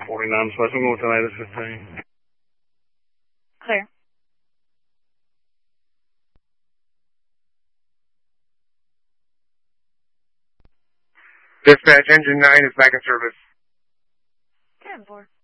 49, so I'm going with tonight at 15. Clear. Dispatch, engine 9 is back in service. 10-4.